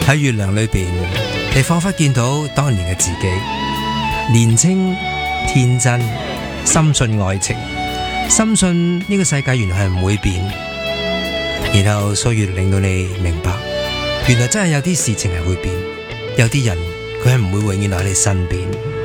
喺月亮裏邊，你仿佛見到當年嘅自己，年青天真，深信愛情，深信呢個世界原來係唔會變。然後歲月令到你明白，原來真係有啲事情係會變，有啲人佢係唔會永遠留喺你身邊。